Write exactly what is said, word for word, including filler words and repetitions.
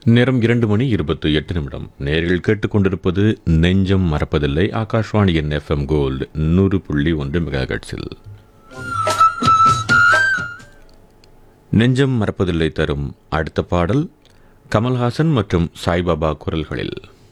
நேரம் இரண்டு மணி இருபத்தி எட்டு நிமிடம். நேரில் கேட்டுக்கொண்டிருப்பது நெஞ்சம் மறப்பதில்லை. ஆகாஷ்வாணியின் எஃப்எம் கோல்டு நூறு புள்ளி ஒன்று மெகாஹெர்ட்ஸில் நெஞ்சம் மறப்பதில்லை தரும் அடுத்த பாடல் கமல்ஹாசன் மற்றும் சாய்பாபா குரல்களில்.